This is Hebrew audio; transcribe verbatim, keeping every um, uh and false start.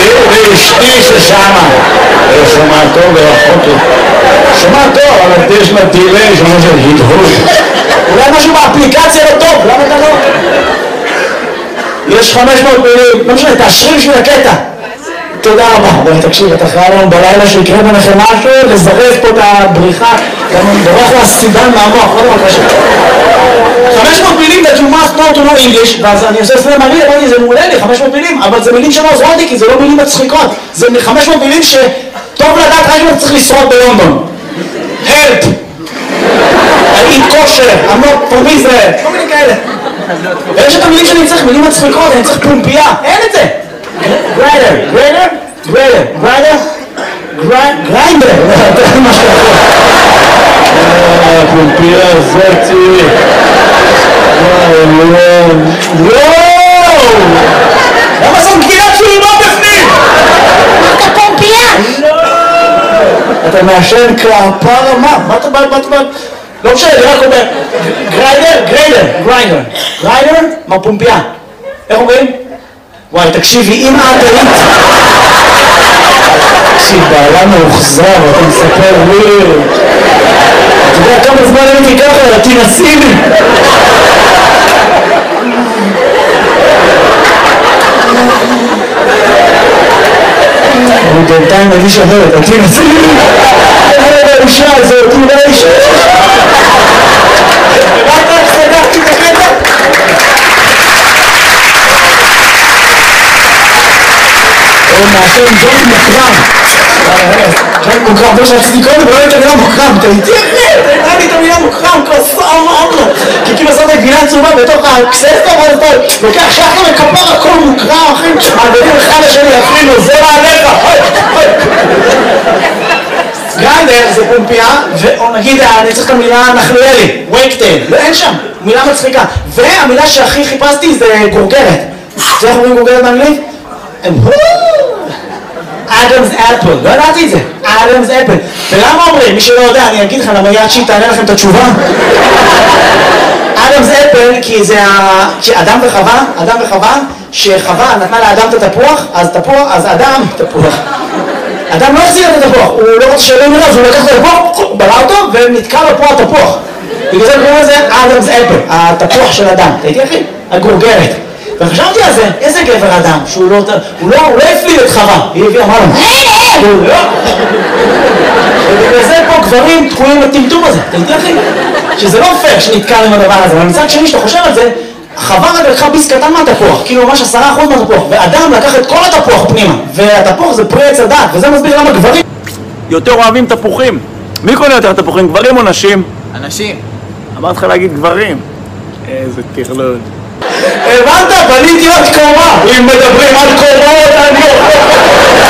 ואשתי ששמה. שומע טוב ואחות טוב. שומע טוב, אבל יש לה דילי, שומע של הדהוד. אולי משהו באפליקציה לא טוב, למה אתה לא? יש חמש מאות מילים, לא משנה, תאשרי בשביל הקטע. תודה רבה. אבל תקשיב, אתה חייב לנו בלילה שיקרה ביניכם משהו, לזרז פה את הבריחה, גם בורח לסידן מהמוח, לא דבר קשה. חמש מאות מילים that you must know to know English, ואז אני עושה סלם מראה, אמרתי, זה מעולה לי, חמש מאות מילים, אבל זה מילים שלא עוזרות לי, כי זה לא מילים מצחיקות. זה חמש מאות מילים שטוב לדעת רק אם אתה צריך לשרוד בלונדון. help! I eat kosher, I'm not from Israel, כל מיני כאלה. ויש את המילים שאני צריך, מילים מצחיקות, אני צריך פומפייה, אין את זה. גריידר, גריידר, גריידר, גריידר, גריינדר, זה מה שאתה יכול. פומפייה זאתי. וואו! למה זו מגירת שולמה בפנים? אתה פומפייה? אתה מעשן כפרה מה? מה אתה בא? מה אתה בא? לא משנה, אני רק אומר גריידר, גריידר, גריינדר, גריינדר, מה פומפייה? איך אומרים? וואי, תקשיבי, אם את היית... תקשיב, בעלה מאוחזר, אתה מספר וויר. אתה יודע כמה זמן הייתי ככה, תנסי לי. אני בינתיים מרגיש אחרת, תנסי לי. איזה האישה הזאת, אולי האישה. רק רק סגרתי את הקטע. הוא מעשה עם ג'ון מוקרם. ג'ון מוקרם, זה שרציתי קודם, ולא הייתה מילה מוקרם. אתה איתי אחרת, הייתה לי את המילה מוקרם, כוסה אמרה. כי כאילו עושה את הגבינה צהובה בתוך הקססטה, ואז אתה לוקח שחר וכפר הכל מוקרם, אחים, מעגלים אחד לשני, אפילו, זה מעליך. גריינדר זה פומפייה, או נגיד, אני צריך את המילה נחליאלי, וייקטייל, לא, אין שם, מילה מצחיקה. והמילה שהכי חיפשתי זה גורגרת. זה איך אומרים גורגרת באנגלית? אדמס אפל, לא ידעתי את זה, אדמס אפל. ולמה אומרים? מי שלא יודע, אני אגיד לך למה יד שהיא תענה לכם את התשובה. אדמס אפל, כי זה אדם וחווה, אדם וחווה, שחווה נתנה לאדם את התפוח, אז תפוח, אז אדם, תפוח. אדם לא החזיר את התפוח, הוא לא רוצה שלא נראה, אז הוא לקח את התפוח, בלע אותו, ונתקע לו פה התפוח. בגלל זה קוראים לזה אדמס אפל, התפוח של אדם. ראיתי אחי? הגורגרת. וחשבתי על זה, איזה גבר אדם, שהוא לא, הוא לא, הוא לא הפליל את חווה, היא הביאה, אמרה לו, הוא לא. ובגלל זה פה גברים תקועים לטמטום הזה, ראיתי אחי? שזה לא פייר שנתקע עם הדבר הזה, אבל מצד שני שאתה חושב על זה, חווה רק לקחה ביס קטן מהתפוח, כאילו ממש עשרה אחוז מהתפוח, ואדם לקח את כל התפוח פנימה, והתפוח זה פרי עץ הדת, וזה מסביר למה גברים יותר אוהבים תפוחים. מי קונה יותר תפוחים, גברים או נשים? אנשים. אמרת לך להגיד גברים. איזה טרלול. הבנת? בניתי עוד קומה. אם מדברים על קומות, אני...